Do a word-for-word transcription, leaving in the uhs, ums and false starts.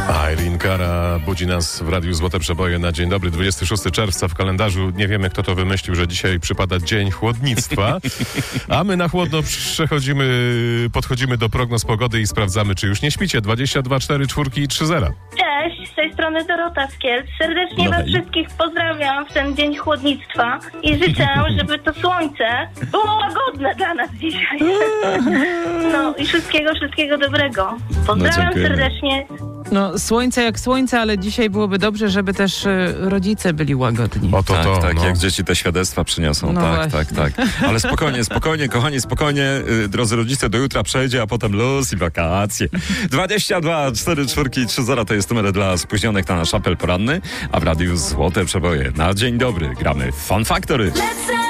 Irene Cara budzi nas w Radiu Złote Przeboje na dzień dobry, dwudziestego szóstego czerwca w kalendarzu. Nie wiemy, kto to wymyślił, że dzisiaj przypada Dzień Chłodnictwa, a my na chłodno przechodzimy, podchodzimy do prognoz pogody i sprawdzamy, czy już nie śpicie. dwadzieścia dwa, cztery, cztery i trzy zera. Cześć, z tej strony Dorota z Kielc. Serdecznie No was hej. wszystkich pozdrawiam w ten Dzień Chłodnictwa i życzę, żeby to słońce było łagodne dla nas dzisiaj. No i wszystkiego, wszystkiego dobrego. Pozdrawiam dziękujemy. serdecznie. No, słońce jak słońce, ale dzisiaj byłoby dobrze, żeby też y, rodzice byli łagodni. O to tak, to, tak, no. jak dzieci te świadectwa przyniosą. No tak, właśnie. tak, tak. Ale spokojnie, spokojnie, kochani, spokojnie, yy, drodzy rodzice, do jutra przejdzie, a potem luz i wakacje. dwadzieścia dwa, cztery, cztery i trzy zera to jest numer dla spóźnionych na nasz apel poranny, a w Radiu Złote Przeboje na dzień dobry gramy Fun Factory. Let's